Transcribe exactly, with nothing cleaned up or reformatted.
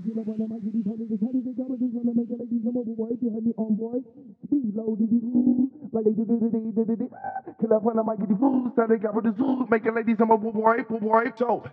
get up on the mic, get these hundreds, hundreds, and cover this one to make it like these mobile boy. If you had me on boy, speed low, did you like they did it, did it, did it, kill up on the mic, get these fools, start to cover the zoo, make it like these mobile boy, boy, boy. So